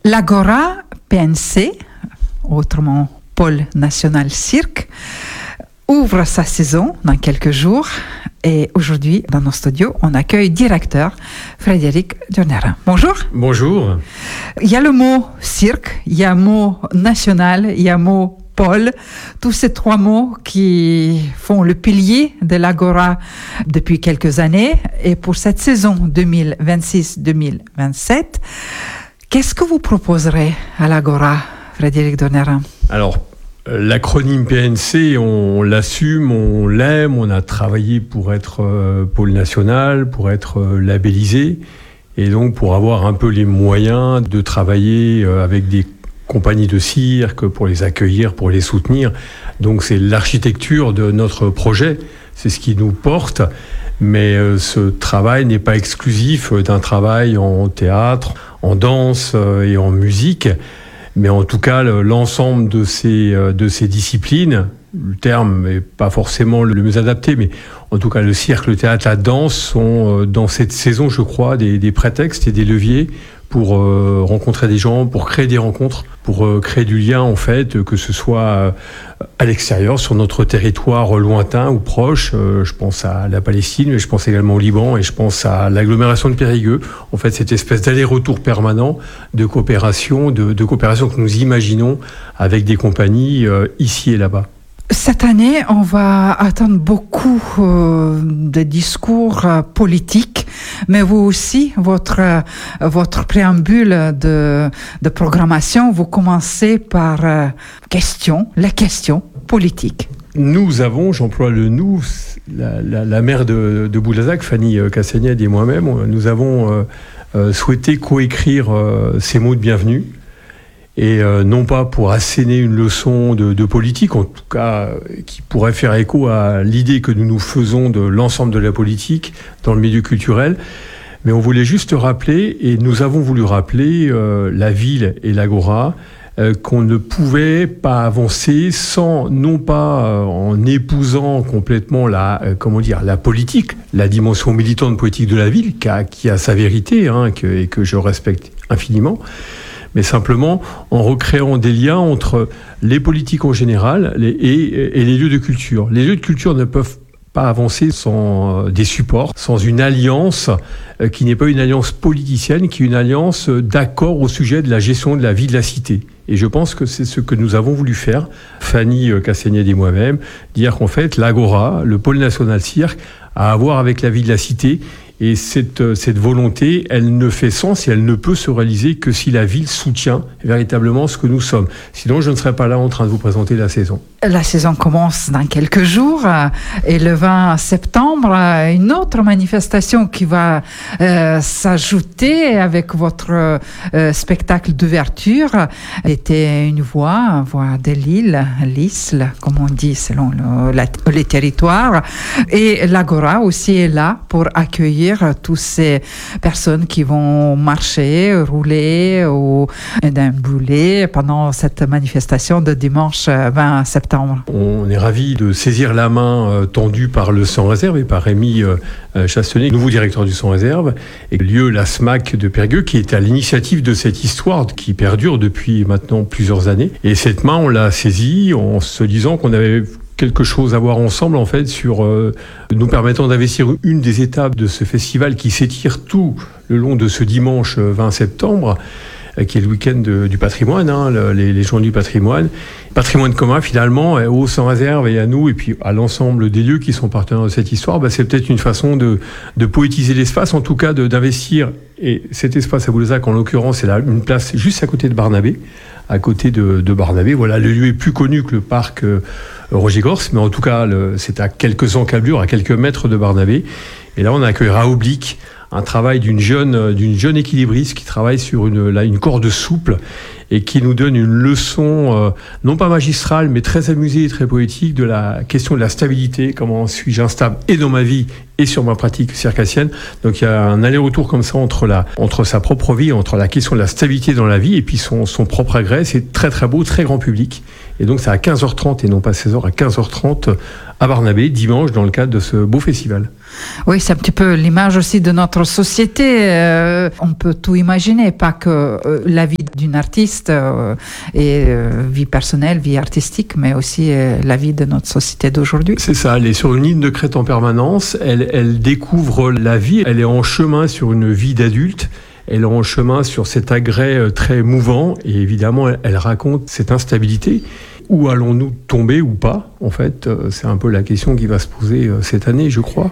L'Agora PNC, autrement Pôle National Cirque, ouvre sa saison dans quelques jours. Et aujourd'hui, dans nos studios, on accueille directeur Frédéric Durnerin. Bonjour. Bonjour. Il y a le mot cirque, il y a le mot national, il y a le mot pôle. Tous ces trois mots qui font le pilier de l'Agora depuis quelques années. Et pour cette saison 2026-2027, qu'est-ce que vous proposerez à l'Agora, Frédéric Durnerin? Alors, l'acronyme PNC, on l'assume, on l'aime, on a travaillé pour être pôle national, pour être labellisé, et donc pour avoir un peu les moyens de travailler avec des compagnies de cirque, pour les accueillir, pour les soutenir. Donc c'est l'architecture de notre projet, c'est ce qui nous porte, mais ce travail n'est pas exclusif d'un travail en théâtre, en danse et en musique. Mais en tout cas, l'ensemble de ces disciplines, le terme n'est pas forcément le mieux adapté, mais en tout cas, le cirque, le théâtre, la danse sont dans cette saison, je crois, des prétextes et des leviers pour rencontrer des gens, pour créer des rencontres, pour créer du lien, en fait, que ce soit à l'extérieur, sur notre territoire lointain ou proche. Je pense à la Palestine, mais je pense également au Liban et je pense à l'agglomération de Périgueux. En fait, cette espèce d'aller-retour permanent de coopération, de coopération que nous imaginons avec des compagnies ici et là-bas. Cette année, on va attendre beaucoup de discours politiques, mais vous aussi, votre préambule de programmation, vous commencez par les questions politiques. Nous avons, j'emploie le nous, la maire de Boulazac, Fanny Cassaignède et moi-même, nous avons souhaité coécrire ces mots de bienvenue. Et non pas pour asséner une leçon de politique, en tout cas qui pourrait faire écho à l'idée que nous nous faisons de l'ensemble de la politique dans le milieu culturel, mais on voulait juste rappeler, et nous avons voulu rappeler la ville et l'Agora, qu'on ne pouvait pas avancer sans, non pas en épousant complètement la politique, la dimension militante politique de la ville, qui a sa vérité, et que je respecte infiniment, mais simplement en recréant des liens entre les politiques en général et les lieux de culture. Les lieux de culture ne peuvent pas avancer sans des supports, sans une alliance qui n'est pas une alliance politicienne, qui est une alliance d'accord au sujet de la gestion de la vie de la cité. Et je pense que c'est ce que nous avons voulu faire, Fanny Cassaignède et moi-même, dire qu'en fait, l'Agora, le pôle national cirque, a à voir avec la vie de la cité. Et cette volonté, elle ne fait sens et elle ne peut se réaliser que si la ville soutient véritablement ce que nous sommes. Sinon, je ne serais pas là en train de vous présenter la saison. La saison commence dans quelques jours et le 20 septembre, une autre manifestation qui va s'ajouter avec votre spectacle d'ouverture était une voix de l'île, comme on dit selon les territoires. Et l'Agora aussi est là pour accueillir toutes ces personnes qui vont marcher, rouler ou déambuler pendant cette manifestation de dimanche 20 septembre. On est ravis de saisir la main tendue par le Sans Réserve et par Rémi Chastonnet, nouveau directeur du Sans Réserve, et lieu la SMAC de Périgueux, qui est à l'initiative de cette histoire qui perdure depuis maintenant plusieurs années. Et cette main, on l'a saisie en se disant qu'on avait quelque chose à voir ensemble, en fait, sur nous permettant d'investir une des étapes de ce festival qui s'étire tout le long de ce dimanche 20 septembre, qui est le week-end du patrimoine, les journées du patrimoine. Patrimoine commun, finalement, au Sans Réserve et à nous, et puis à l'ensemble des lieux qui sont partenaires de cette histoire, c'est peut-être une façon de poétiser l'espace, en tout cas d'investir. Et cet espace à Boulazac, en l'occurrence, c'est une place juste à côté de Barnabé, Barnabé. Voilà, le lieu est plus connu que le parc Roger Gors, mais en tout cas, c'est à quelques encablures, à quelques mètres de Barnabé. Et là, on accueillera Oblique, un travail d'une jeune équilibriste qui travaille sur une corde souple et qui nous donne une leçon, non pas magistrale, mais très amusée et très poétique de la question de la stabilité. Comment suis-je instable et dans ma vie et sur ma pratique circassienne. Donc il y a un aller-retour comme ça entre sa propre vie, entre la question de la stabilité dans la vie et puis son propre agrès. C'est très très beau, très grand public. Et donc c'est à 15h30 et non pas 16h, à 15h30 à Barnabé, dimanche, dans le cadre de ce beau festival. Oui, c'est un petit peu l'image aussi de notre société. On peut tout imaginer, pas que la vie d'une artiste et vie personnelle, vie artistique, mais aussi la vie de notre société d'aujourd'hui. C'est ça, elle est sur une ligne de crête en permanence, elle découvre la vie, elle est en chemin sur une vie d'adulte, elle est en chemin sur cet agrès très mouvant, et évidemment, elle raconte cette instabilité. Où allons-nous tomber ou pas? En fait, c'est un peu la question qui va se poser cette année, je crois.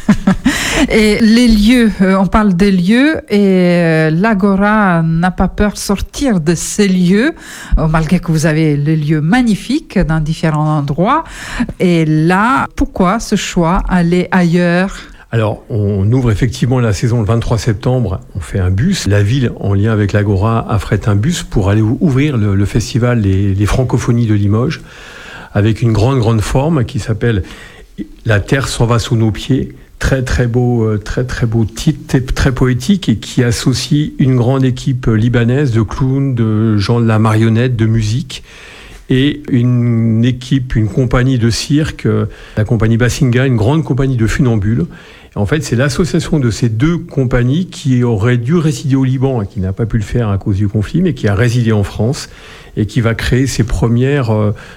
Et les lieux, on parle des lieux et l'Agora n'a pas peur de sortir de ces lieux, malgré que vous avez les lieux magnifiques dans différents endroits. Et là, pourquoi ce choix, aller ailleurs? Alors, on ouvre effectivement la saison le 23 septembre, on fait un bus. La ville, en lien avec l'Agora, affrète un bus pour aller ouvrir le festival Les Francophonies de Limoges, avec une grande forme qui s'appelle « La terre s'en va sous nos pieds ». Très beau titre, très poétique, et qui associe une grande équipe libanaise de clowns, de gens de la marionnette, de musique, et une compagnie de cirque, la compagnie Basinga, une grande compagnie de funambules. En fait, c'est l'association de ces deux compagnies qui aurait dû résider au Liban et qui n'a pas pu le faire à cause du conflit, mais qui a résidé en France et qui va créer ses premières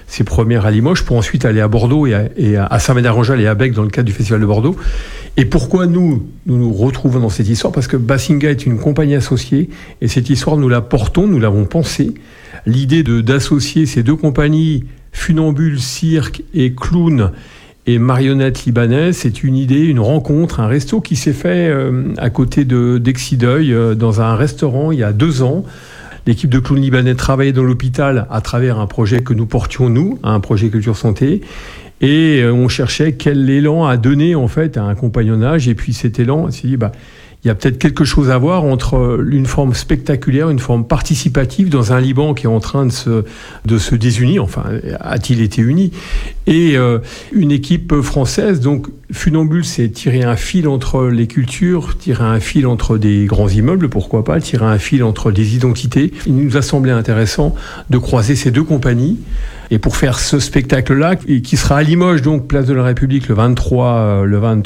à Limoges pour ensuite aller à Bordeaux et à Saint-Médard-en-Jalles et à Bec dans le cadre du Festival de Bordeaux. Et pourquoi nous retrouvons dans cette histoire? Parce que Basinga est une compagnie associée et cette histoire, nous la portons, nous l'avons pensée. L'idée d'associer ces deux compagnies, funambules, cirque et clown et marionnettes libanaises, c'est une idée, une rencontre, un resto qui s'est fait à côté d'Exideuil, dans un restaurant il y a 2 ans. L'équipe de clowns libanais travaillait dans l'hôpital à travers un projet que nous portions, nous, un projet Culture Santé. Et on cherchait quel élan à donner, en fait, à un compagnonnage. Et puis cet élan, on s'est dit, il y a peut-être quelque chose à voir entre une forme spectaculaire, une forme participative dans un Liban qui est en train de se désunir, enfin, a-t-il été uni, et une équipe française. Donc, Funambule, c'est tirer un fil entre les cultures, tirer un fil entre des grands immeubles, pourquoi pas, tirer un fil entre des identités. Il nous a semblé intéressant de croiser ces deux compagnies. Et pour faire ce spectacle-là, qui sera à Limoges, donc place de la République, le 23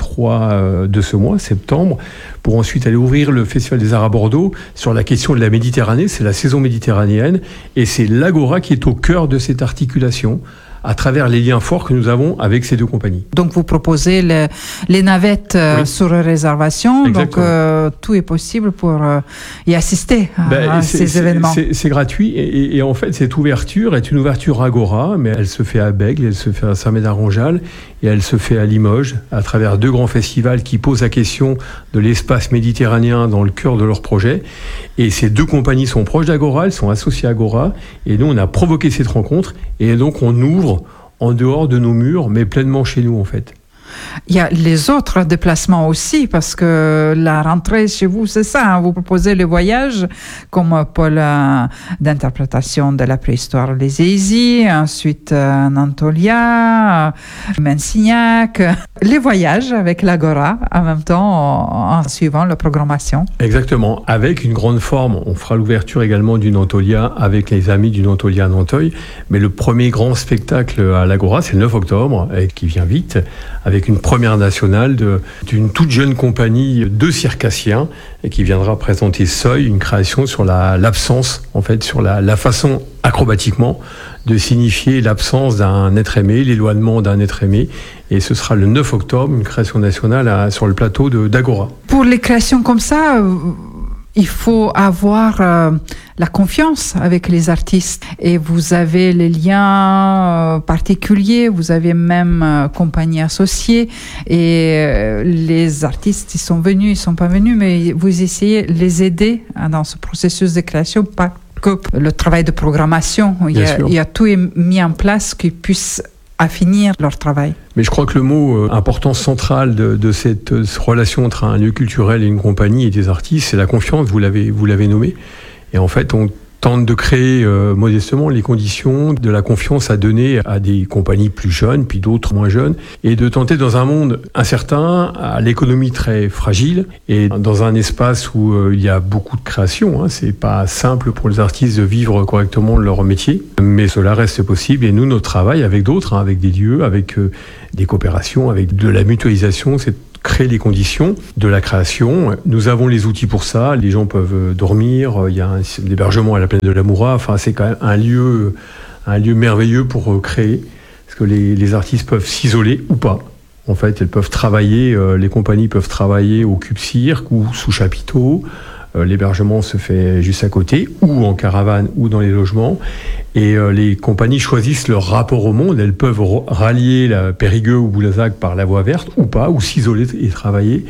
de ce mois, septembre, pour ensuite aller ouvrir le Festival des Arts à Bordeaux sur la question de la Méditerranée. C'est la saison méditerranéenne et c'est l'Agora qui est au cœur de cette articulation à travers les liens forts que nous avons avec ces deux compagnies. Donc vous proposez les navettes oui. sur réservation, exactement. Donc tout est possible pour y assister à ces événements. C'est gratuit et en fait cette ouverture est une ouverture Agora, mais elle se fait à Bègle, elle se fait à Saint-Médard-en-Jalles et elle se fait à Limoges à travers 2 grands festivals qui posent la question de l'espace méditerranéen dans le cœur de leur projet. Et ces 2 compagnies sont proches d'Agora, elles sont associées à Agora et nous on a provoqué cette rencontre et donc on ouvre en dehors de nos murs, mais pleinement chez nous, en fait. Il y a les autres déplacements aussi, parce que la rentrée chez vous, c'est ça, vous proposez le voyage comme pôle d'interprétation de la préhistoire des Hésies, ensuite Nantolia, Mensignac, les voyages avec l'Agora, en même temps en suivant la programmation. Exactement, avec une grande forme, on fera l'ouverture également du Nantolia avec les amis du Nantolia à Nanteuil, mais le premier grand spectacle à l'Agora, c'est le 9 octobre, et qui vient vite, avec une première nationale d'une toute jeune compagnie de circassiens et qui viendra présenter Seuil, une création sur l'absence, en fait, sur la façon acrobatiquement de signifier l'absence d'un être aimé, l'éloignement d'un être aimé. Et ce sera le 9 octobre, une création nationale sur le plateau d'Agora. Pour les créations comme ça, il faut avoir la confiance avec les artistes et vous avez les liens particuliers, vous avez même compagnie associée et les artistes, ils sont venus, ils sont pas venus, mais vous essayez de les aider dans ce processus de création, pas que le travail de programmation. Il y a tout mis en place qu'ils puissent finir leur travail. Mais je crois que le mot important central de cette relation entre un lieu culturel et une compagnie et des artistes, c'est la confiance, vous l'avez nommé. Et en fait, on tente de créer modestement les conditions de la confiance à donner à des compagnies plus jeunes, puis d'autres moins jeunes, et de tenter dans un monde incertain, à l'économie très fragile, et dans un espace où il y a beaucoup de création, c'est pas simple pour les artistes de vivre correctement leur métier, mais cela reste possible, et nous, notre travail avec d'autres, avec des lieux, avec des coopérations, avec de la mutualisation, c'est créer les conditions de la création. Nous avons les outils pour ça. Les gens peuvent dormir. Il y a un hébergement à la plaine de l'Amoura. Enfin, c'est quand même un lieu merveilleux pour créer. Parce que les artistes peuvent s'isoler ou pas. En fait, elles peuvent travailler, les compagnies peuvent travailler au Cube Cirque ou sous chapiteau. L'hébergement se fait juste à côté, ou en caravane, ou dans les logements. Et les compagnies choisissent leur rapport au monde. Elles peuvent rallier la Périgueux ou Boulazac par la voie verte, ou pas, ou s'isoler et travailler,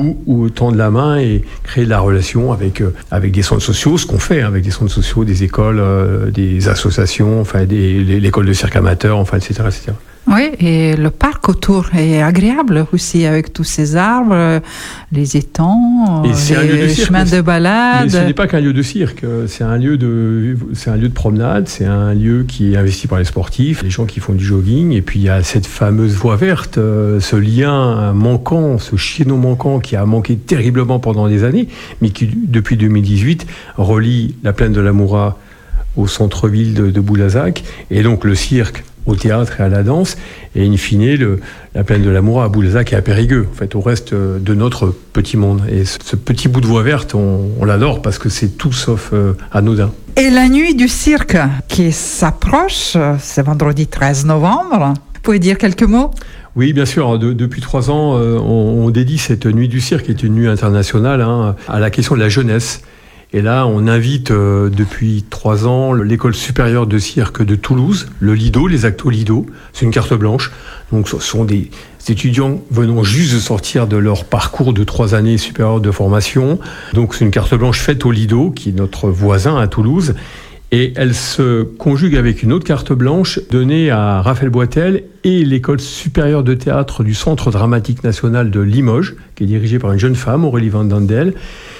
ou tendre la main et créer de la relation avec des centres sociaux, ce qu'on fait avec des centres sociaux, des écoles, des associations, enfin l'école de cirque amateur, enfin, etc., etc. Oui, et le parc autour est agréable aussi, avec tous ces arbres, les étangs, les chemins de balade. Mais ce n'est pas qu'un lieu de cirque, c'est un lieu de promenade, c'est un lieu qui est investi par les sportifs, les gens qui font du jogging, et puis il y a cette fameuse voie verte, ce lien manquant, ce chaînon manquant qui a manqué terriblement pendant des années, mais qui, depuis 2018, relie la plaine de l'Amoura au centre-ville de Boulazac, et donc le cirque au théâtre et à la danse, et in fine, la plaine de l'Amoura à Boulazac et à Périgueux, en fait, au reste de notre petit monde. Et ce petit bout de voie verte, on l'adore parce que c'est tout sauf anodin. Et la nuit du cirque qui s'approche, c'est vendredi 13 novembre. Vous pouvez dire quelques mots ? Oui, bien sûr. Depuis 3 ans, on dédie cette nuit du cirque, qui est une nuit internationale, à la question de la jeunesse. Et là, on invite depuis 3 ans l'école supérieure de cirque de Toulouse, le Lido, les Actos Lido. C'est une carte blanche. Donc, ce sont des étudiants venant juste de sortir de leur parcours de 3 années supérieures de formation. Donc, c'est une carte blanche faite au Lido, qui est notre voisin à Toulouse. Et elle se conjugue avec une autre carte blanche donnée à Raphaël Boitel et l'école supérieure de théâtre du Centre dramatique national de Limoges, qui est dirigée par une jeune femme, Aurélie Van Dandel.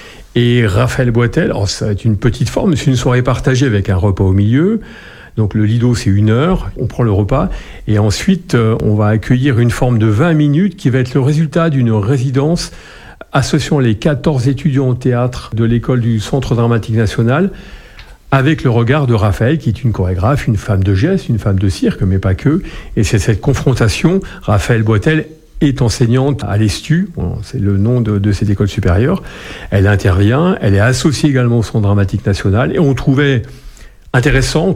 Et Raphaël Boitel, alors ça va être une petite forme, c'est une soirée partagée avec un repas au milieu. Donc le Lido, c'est 1 heure, on prend le repas. Et ensuite, on va accueillir une forme de 20 minutes qui va être le résultat d'une résidence associant les 14 étudiants au théâtre de l'école du Centre dramatique national avec le regard de Raphaël, qui est une chorégraphe, une femme de geste, une femme de cirque, mais pas que. Et c'est cette confrontation, Raphaël Boitel est enseignante à l'ESTU, c'est le nom de cette école supérieure. Elle intervient, elle est associée également au Centre dramatique national, et on trouve intéressant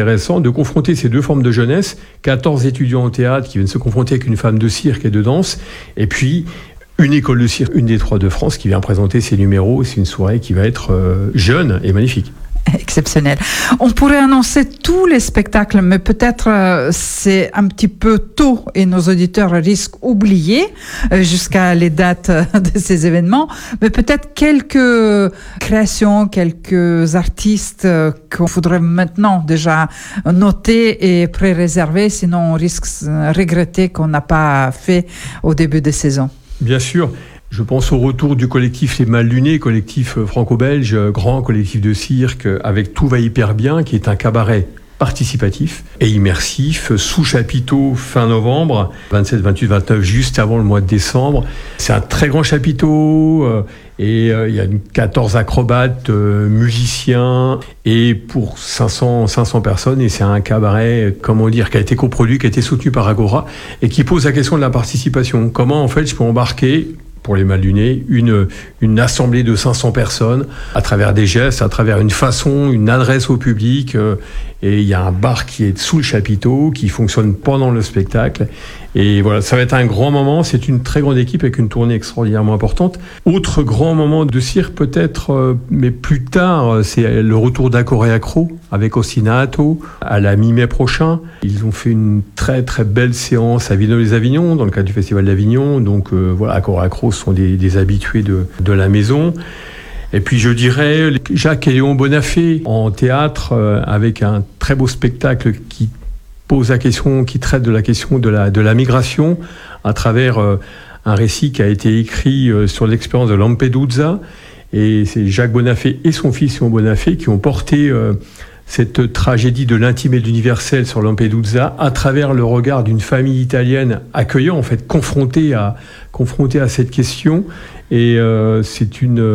de confronter ces 2 formes de jeunesse, 14 étudiants au théâtre qui viennent se confronter avec une femme de cirque et de danse, et puis une école de cirque, une des 3 de France, qui vient présenter ses numéros. C'est une soirée qui va être jeune et magnifique. Exceptionnel. On pourrait annoncer tous les spectacles, mais peut-être c'est un petit peu tôt et nos auditeurs risquent d'oublier jusqu'à les dates de ces événements. Mais peut-être quelques créations, quelques artistes qu'on faudrait maintenant déjà noter et pré-réserver, sinon on risque de regretter qu'on n'a pas fait au début de saison. Bien sûr. Je pense au retour du collectif Les Mal Lunés, collectif franco-belge, grand collectif de cirque, avec Tout va hyper bien, qui est un cabaret participatif et immersif, sous chapiteau fin novembre, 27, 28, 29, juste avant le mois de décembre. C'est un très grand chapiteau et il y a 14 acrobates, musiciens, et pour 500 personnes, et c'est un cabaret, qui a été coproduit, qui a été soutenu par Agora, et qui pose la question de la participation. Comment en fait je peux embarquer pour les Mal Lunés, une assemblée de 500 personnes, à travers des gestes, à travers une façon, une adresse au public. Et il y a un bar qui est sous le chapiteau, qui fonctionne pendant le spectacle. Et voilà, ça va être un grand moment. C'est une très grande équipe avec une tournée extraordinairement importante. Autre grand moment de cirque peut-être, mais plus tard, c'est le retour d'Accoré Accro avec Ostinato à la mi-mai prochain. Ils ont fait une très très belle séance à Villeneuve-les-Avignon dans le cadre du Festival d'Avignon. Donc voilà, Accoré Accro sont des habitués de la maison. Et puis je dirais Jacques et Léon Bonafé en théâtre avec un très beau spectacle qui pose la question, qui traite de la question de la migration à travers un récit qui a été écrit sur l'expérience de Lampedusa. Et c'est Jacques Bonafé et son fils Léon Bonafé qui ont porté cette tragédie de l'intime et de l'universel sur Lampedusa à travers le regard d'une famille italienne accueillant, en fait, confrontée à cette question. Et c'est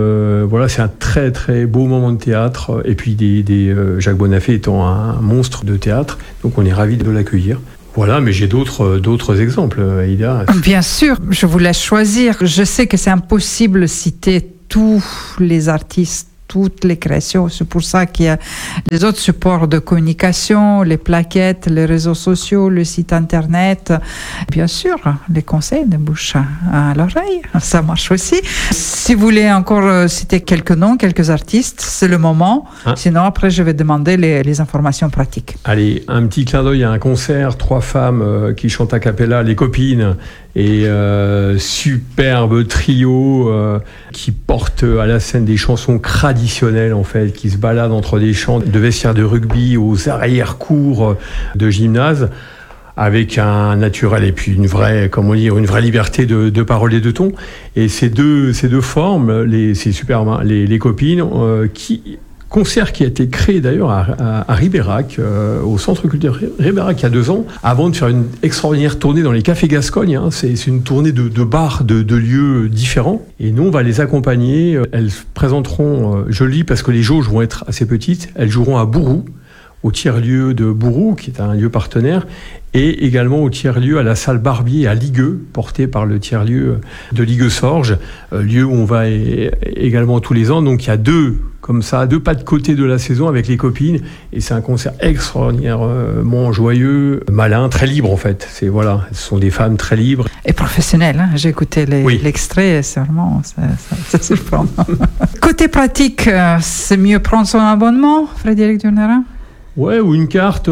un très très beau moment de théâtre. Et puis Jacques Bonafé étant un monstre de théâtre, donc on est ravis de l'accueillir. Voilà, mais j'ai d'autres exemples, Aïda. Bien sûr, je vous laisse choisir. Je sais que c'est impossible de citer tous les artistes, toutes les créations. C'est pour ça qu'il y a les autres supports de communication, les plaquettes, les réseaux sociaux, le site internet. Bien sûr, les conseils de bouche à l'oreille, ça marche aussi. Si vous voulez encore citer quelques noms, quelques artistes, c'est le moment. Sinon, après, je vais demander les informations pratiques. Allez, un petit clin d'œil à un concert, 3 femmes qui chantent a cappella, les copines, et superbe trio qui porte à la scène des chansons traditionnelles en fait, qui se baladent entre des champs de vestiaires de rugby aux arrière-cours de gymnase, avec un naturel et puis une vraie liberté de parole et de ton. Et ces deux formes, c'est super, les copines concert qui a été créé d'ailleurs à Ribérac, au Centre culturel Ribérac il y a 2 ans, avant de faire une extraordinaire tournée dans les cafés Gascogne. C'est une tournée de bars, de lieux différents. Et nous, on va les accompagner. Elles présenteront, je le dis parce que les jauges vont être assez petites, elles joueront à Bourroux, au tiers-lieu de Bourroux, qui est un lieu partenaire, et également au tiers-lieu à la salle Barbier à Ligueux, porté par le tiers-lieu de Ligueux-Sorges, lieu où on va également tous les ans. Donc il y a 2 pas de côté de la saison avec les copines, et c'est un concert extraordinairement joyeux, malin, très libre en fait. Ce sont des femmes très libres. Et professionnelles, hein. J'ai écouté l'extrait, c'est vraiment ça surprend. Côté pratique, c'est mieux prendre son abonnement, Frédéric Durnerin? Ouais, ou une carte,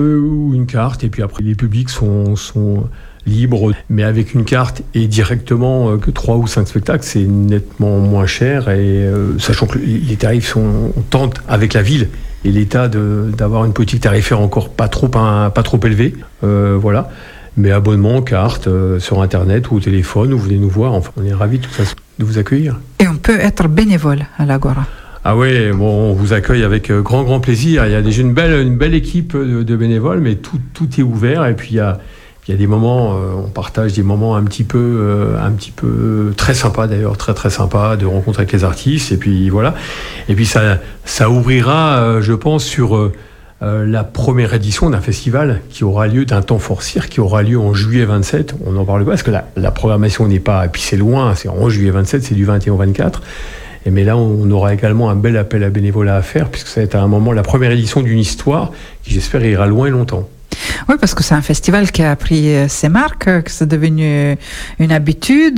et puis après les publics sont libres, mais avec une carte et directement que 3 ou 5 spectacles, c'est nettement moins cher, et sachant que les tarifs on tente avec la ville et l'État d'avoir une politique tarifaire encore pas trop élevée, voilà. Mais abonnement, carte, sur internet ou au téléphone, ou vous venez nous voir, enfin, on est ravis de toute façon de vous accueillir. Et on peut être bénévole à l'Agora? Ah ouais, bon, on vous accueille avec grand plaisir. Il y a déjà une belle équipe de bénévoles, mais tout est ouvert. Et puis il y a des moments, on partage des moments un petit peu très sympas d'ailleurs, très sympas de rencontrer avec les artistes. Et puis voilà. Et puis ça ouvrira, je pense, sur la première édition d'un festival qui aura lieu, d'un temps fort cirque, qui aura lieu en juillet 27. On n'en parle pas parce que la programmation n'est pas, et puis c'est loin, c'est en juillet 27, c'est du 21 au 24. Mais là, on aura également un bel appel à bénévolat à faire, puisque ça va être à un moment la première édition d'une histoire qui, j'espère, ira loin et longtemps. Oui, parce que c'est un festival qui a pris ses marques, que c'est devenu une habitude.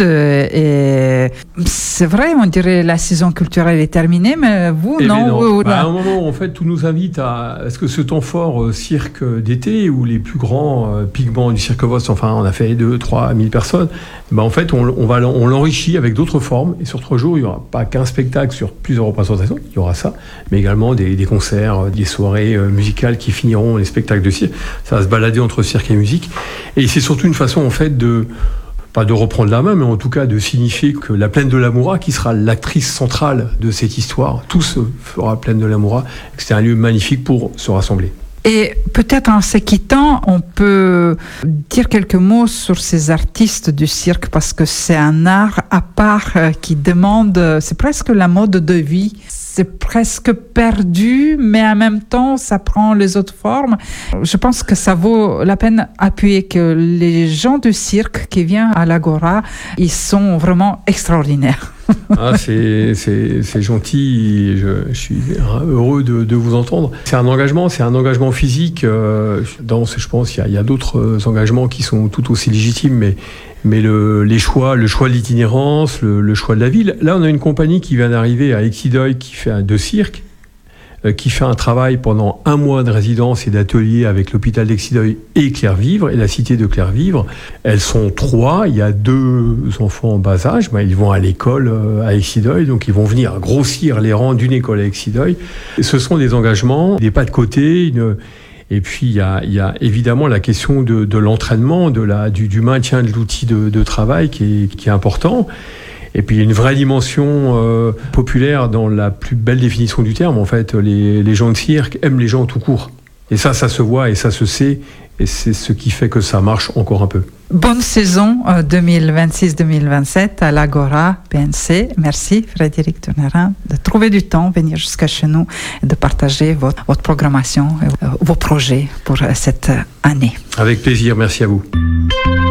Et c'est vrai, on dirait la saison culturelle est terminée, mais vous, non. À un moment, en fait, tout nous invite à... Est-ce que ce temps fort cirque d'été, où les plus grands pigments du Cirque Voss, enfin, on a fait 2-3 000 personnes, en fait, on l'enrichit avec d'autres formes. Et sur 3 jours, il n'y aura pas qu'un spectacle sur plusieurs représentations, il y aura ça, mais également des concerts, des soirées musicales qui finiront les spectacles de cirque. Ça va se balader entre cirque et musique. Et c'est surtout une façon, en fait, pas de reprendre la main, mais en tout cas de signifier que la Plaine de l'Amoura, qui sera l'actrice centrale de cette histoire, tout se fera Plaine de l'Amoura, que c'est un lieu magnifique pour se rassembler. Et peut-être en se quittant, on peut dire quelques mots sur ces artistes du cirque, parce que c'est un art à part qui demande, c'est presque la mode de vie. C'est presque perdu, mais en même temps, ça prend les autres formes. Je pense que ça vaut la peine d'appuyer que les gens du cirque qui viennent à l'Agora, ils sont vraiment extraordinaires. C'est gentil, je suis heureux de vous entendre. C'est un engagement physique. Je pense qu'il y a d'autres engagements qui sont tout aussi légitimes, mais le choix de l'itinérance, le choix de la ville. Là, on a une compagnie qui vient d'arriver à Exideuil qui fait de cirque, qui fait un travail pendant 1 mois de résidence et d'atelier avec l'hôpital d'Exideuil et Clairvivre, et la cité de Clairvivre. Elles sont 3, il y a 2 enfants en bas âge, ils vont à l'école à Exideuil, donc ils vont venir grossir les rangs d'une école à Exideuil. Ce sont des engagements, des pas de côté, et puis il y a évidemment la question de l'entraînement, du maintien de l'outil de travail qui est important. Et puis il y a une vraie dimension populaire dans la plus belle définition du terme. En fait, les gens de cirque aiment les gens tout court. Et ça se voit et ça se sait Et c'est ce qui fait que ça marche encore un peu. Bonne saison 2026-2027 à l'Agora PNC. Merci Frédéric Tournerin de trouver du temps, venir jusqu'à chez nous et de partager votre programmation et vos projets pour cette année. Avec plaisir, merci à vous.